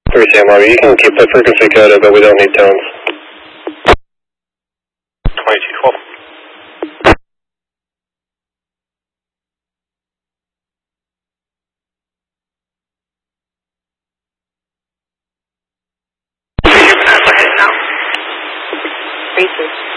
3 Sam Lobby, you can keep the frequency code, but we don't need tones. 2212. Now. 3-2.